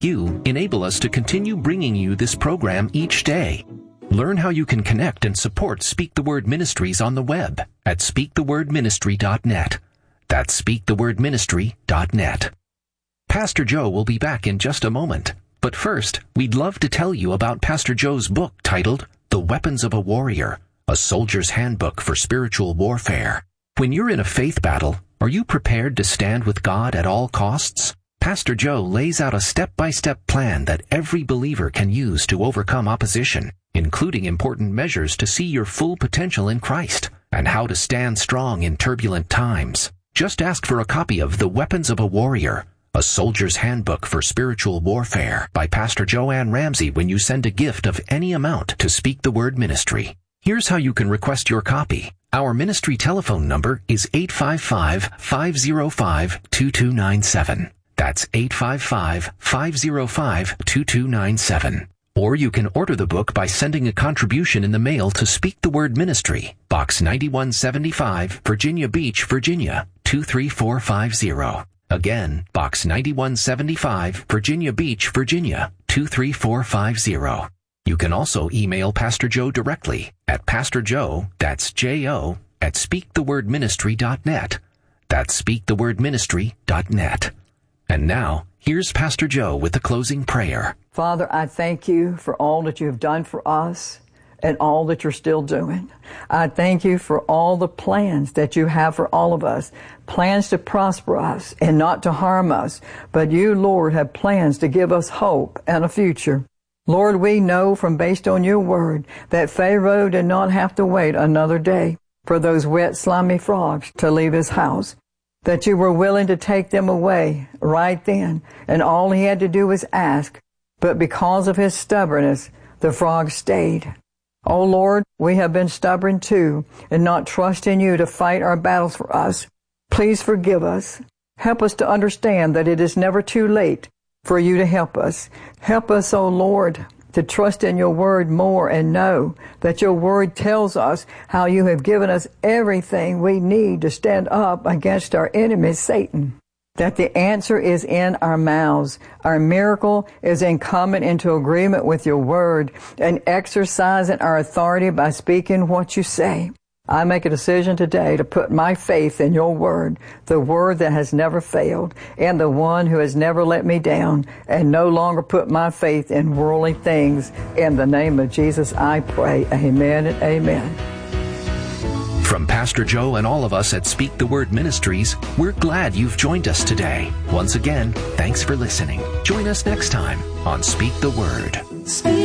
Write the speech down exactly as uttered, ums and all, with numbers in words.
You enable us to continue bringing you this program each day. Learn how you can connect and support Speak the Word Ministries on the web at speak the word ministry dot net. That's speak the word ministry dot net. Pastor Joe will be back in just a moment. But first, we'd love to tell you about Pastor Joe's book titled The Weapons of a Warrior, a Soldier's Handbook for Spiritual Warfare. When you're in a faith battle, are you prepared to stand with God at all costs? Pastor Joe lays out a step-by-step plan that every believer can use to overcome opposition, including important measures to see your full potential in Christ and how to stand strong in turbulent times. Just ask for a copy of The Weapons of a Warrior, a Soldier's Handbook for Spiritual Warfare by Pastor Joanne Ramsey when you send a gift of any amount to Speak the Word Ministry. Here's how you can request your copy. Our ministry telephone number is eight five five, five oh five, two two nine seven. That's eight five five, five oh five, two two nine seven. Or you can order the book by sending a contribution in the mail to Speak the Word Ministry, Box ninety-one seventy-five, Virginia Beach, Virginia, two three four five zero. Again, Box ninety-one seventy-five, Virginia Beach, Virginia, two three four five zero. You can also email Pastor Joe directly at Pastor Joe, that's J O, at speak the word ministry dot net. That's speak the word ministry dot net. And now, here's Pastor Joe with the closing prayer. Father, I thank you for all that you have done for us and all that you're still doing. I thank you for all the plans that you have for all of us, plans to prosper us and not to harm us. But you, Lord, have plans to give us hope and a future. Lord, we know from based on your word that Pharaoh did not have to wait another day for those wet, slimy frogs to leave his house, that you were willing to take them away right then, and all he had to do was ask. But because of his stubbornness, the frogs stayed. Oh Lord, we have been stubborn too, and not trusting you to fight our battles for us. Please forgive us. Help us to understand that it is never too late for you to help us. Help us, oh Lord, to trust in your word more and know that your word tells us how you have given us everything we need to stand up against our enemy, Satan. That the answer is in our mouths. Our miracle is in coming into agreement with your word and exercising our authority by speaking what you say. I make a decision today to put my faith in your word, the word that has never failed, and the one who has never let me down, and no longer put my faith in worldly things. In the name of Jesus, I pray. Amen and amen. From Pastor Joe and all of us at Speak the Word Ministries, we're glad you've joined us today. Once again, thanks for listening. Join us next time on Speak the Word. Speak